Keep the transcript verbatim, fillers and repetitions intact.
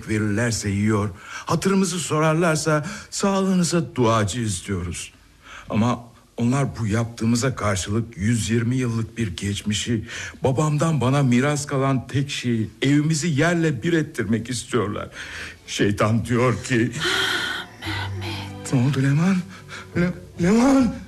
ekmek verirlerse yiyor, hatırımızı sorarlarsa sağlığınıza duacıyız diyoruz. Ama onlar bu yaptığımıza karşılık yüz yirmi yıllık bir geçmişi, babamdan bana miras kalan tek şeyi, evimizi yerle bir ettirmek istiyorlar. Şeytan diyor ki... Mehmet. Ne oldu Leman? Le Leman?